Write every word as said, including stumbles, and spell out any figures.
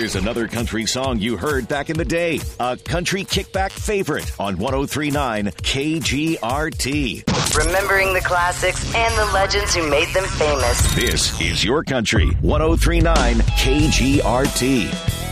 Here's another country song you heard back in the day. A country kickback favorite on one oh three point nine K G R T. Remembering the classics and the legends who made them famous. This is your country. one oh three point nine K G R T.